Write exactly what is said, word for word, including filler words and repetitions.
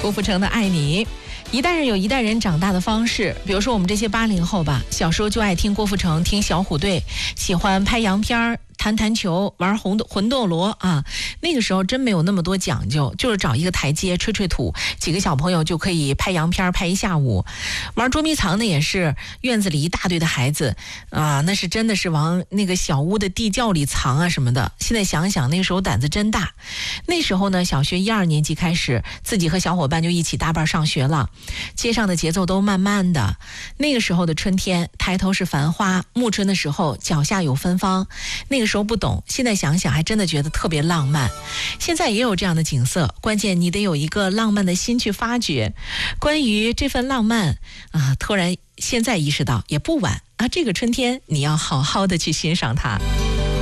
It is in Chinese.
郭富城的《爱你》。一代人有一代人长大的方式，比如说我们这些八零后吧，小时候就爱听郭富城，听小虎队，喜欢拍洋片儿。弹弹球，玩红魂斗罗啊！那个时候真没有那么多讲究，就是找一个台阶吹吹土，几个小朋友就可以拍洋片拍一下午。玩捉迷藏的也是院子里一大堆的孩子啊，那是真的是往那个小屋的地窖里藏啊什么的。现在想想，那个时候胆子真大。那时候呢，小学一二年级开始，自己和小伙伴就一起搭伴上学了。街上的节奏都慢慢的。那个时候的春天，抬头是繁花，暮春的时候脚下有芬芳。那个时候不懂，现在想想还真的觉得特别浪漫。现在也有这样的景色，关键你得有一个浪漫的心去发掘。关于这份浪漫啊，突然现在意识到也不晚啊，这个春天你要好好的去欣赏它。